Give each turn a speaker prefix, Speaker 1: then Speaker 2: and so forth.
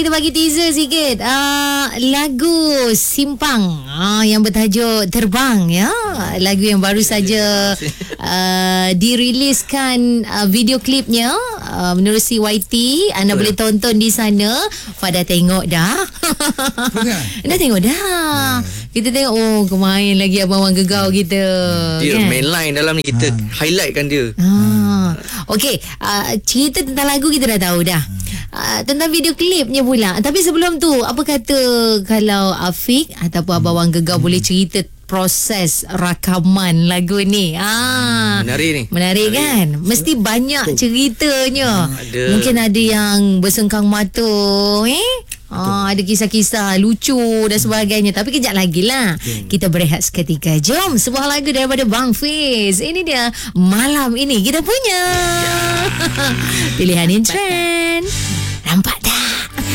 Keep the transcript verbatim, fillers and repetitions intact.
Speaker 1: Kita bagi teaser sikit uh, lagu Simpang uh, yang bertajuk Terbang, ya. Lagu yang baru saja uh, diriliskan uh, video klipnya uh, menerusi Y T. Anda boleh tonton di sana. Pada tengok dah. Dah tengok dah. Kita tengok, oh kemain lagi abang-abang gegau kita.
Speaker 2: Dia
Speaker 1: kan?
Speaker 2: main line dalam ni, kita ha. highlightkan dia.
Speaker 1: Ah, okey, uh, cerita tentang lagu kita dah tahu dah. Uh, tentang video klipnya pula. Tapi sebelum tu, apa kata kalau Afiq ataupun Abang Gegau hmm. boleh cerita proses rakaman lagu ni? Ah,
Speaker 2: menarik ni.
Speaker 1: Menarik, menarik kan? Mesti banyak ceritanya. Hmm, ada. Mungkin ada yang bersengkang mata, eh? Ah, ada kisah-kisah lucu dan sebagainya. Tapi kejap lagi lah hmm. kita berehat seketika. Jom, sebuah lagu daripada Bang Fiz. Ini dia, malam ini kita punya yeah. Pilihan in trend. Nampak tak?